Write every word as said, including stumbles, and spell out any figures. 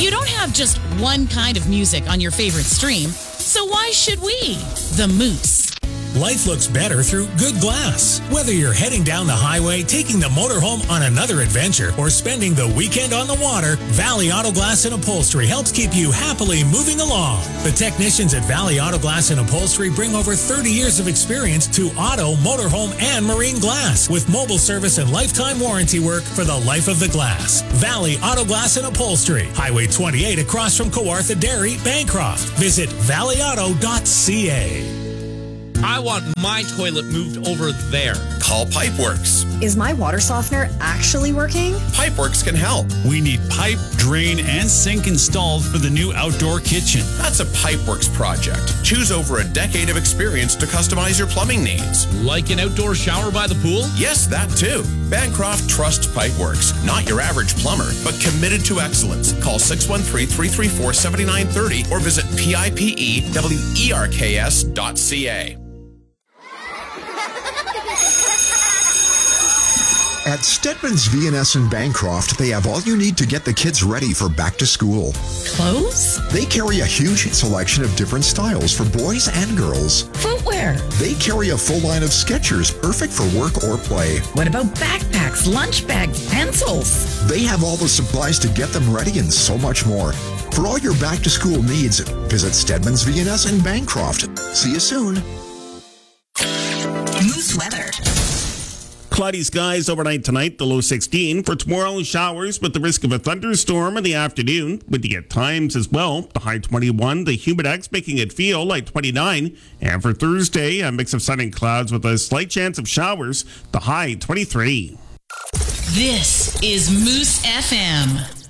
You don't have just one kind of music on your favorite stream, so why should we? The Moose. Life looks better through good glass. Whether you're heading down the highway, taking the motorhome on another adventure, or spending the weekend on the water, Valley Auto Glass and Upholstery helps keep you happily moving along. The technicians at Valley Auto Glass and Upholstery bring over thirty years of experience to auto, motorhome, and marine glass with mobile service and lifetime warranty work for the life of the glass. Valley Auto Glass and Upholstery, Highway twenty-eight across from Kawartha Dairy, Bancroft. Visit valley auto dot c a. I want my toilet moved over there. Call Pipeworks. Is my water softener actually working? Pipeworks can help. We need pipe, drain, and sink installed for the new outdoor kitchen. That's a Pipeworks project. Choose over a decade of experience to customize your plumbing needs. Like an outdoor shower by the pool? Yes, that too. Bancroft trusts Pipeworks. Not your average plumber, but committed to excellence. Call six one three, three three four, seven nine three zero or visit pipewerks dot c a. At Stedman's V and S in Bancroft, they have all you need to get the kids ready for back to school. Clothes? They carry a huge selection of different styles for boys and girls. Footwear? They carry a full line of Skechers, perfect for work or play. What about backpacks, lunch bags, pencils? They have all the supplies to get them ready and so much more. For all your back to school needs, visit Stedman's V and S in Bancroft. See you soon. Moose weather. Cloudy skies overnight tonight, the low sixteen. For tomorrow, showers with the risk of a thunderstorm in the afternoon. Windy at times as well. The high twenty-one. The humidex making it feel like twenty-nine. And for Thursday, a mix of sun and clouds with a slight chance of showers. The high twenty-three. This is Moose F M.